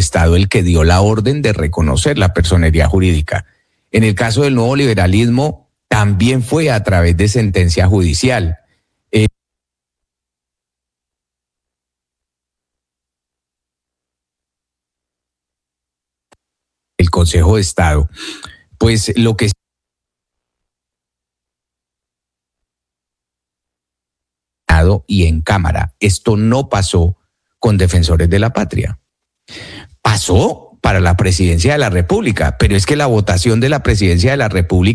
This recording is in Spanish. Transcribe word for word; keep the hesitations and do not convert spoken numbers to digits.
Estado el que dio la orden de reconocer la personería jurídica. En el caso del nuevo liberalismo, también fue a través de sentencia judicial. Eh, el Consejo de Estado. Pues lo que y en Cámara. Esto no pasó con Defensores de la Patria. Pasó para la presidencia de la República, pero es que la votación de la presidencia de la República